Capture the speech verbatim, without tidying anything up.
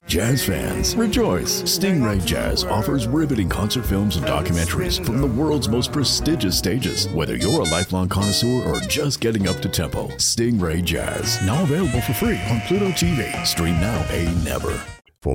Jazz fans, rejoice! Stingray Jazz offers riveting concert films and documentaries from the world's most prestigious stages. Whether you're a lifelong connoisseur or just getting up to tempo, Stingray Jazz, now available for free on Pluto T V. Stream now, pay never.